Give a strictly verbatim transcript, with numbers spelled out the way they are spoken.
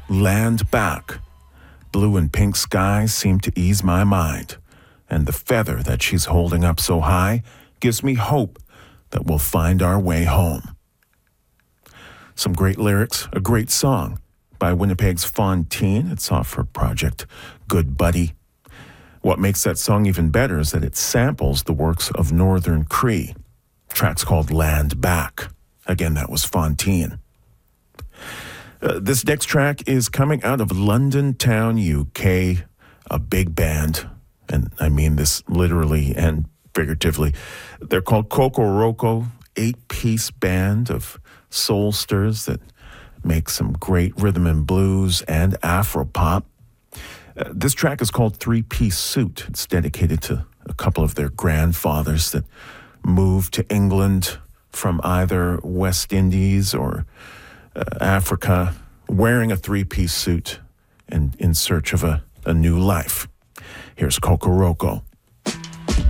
Land Back. Blue and pink skies seem to ease my mind, and the feather that she's holding up so high gives me hope that we'll find our way home. Some great lyrics, a great song by Winnipeg's Fontaine. It's off her project, Good Buddy. What makes that song even better is that it samples the works of Northern Cree. The track's called Land Back. Again, that was Fontaine. Uh, this next track is coming out of London Town, U K, a big band, and I mean this literally and figuratively. They're called Kokoroko, eight-piece band of soulsters that make some great rhythm and blues and Afropop. Uh, this track is called Three-Piece Suit. It's dedicated to a couple of their grandfathers that moved to England from either West Indies or uh, Africa, wearing a three-piece suit and in search of a, a new life. Here's Kokoroko.